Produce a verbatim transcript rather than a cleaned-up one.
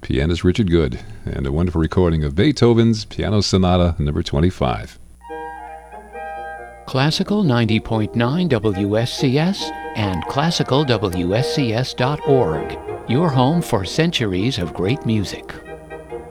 pianist Richard Good, and a wonderful recording of Beethoven's Piano Sonata number twenty-five. Classical ninety point nine W S C S and classical W S C S dot org, your home for centuries of great music.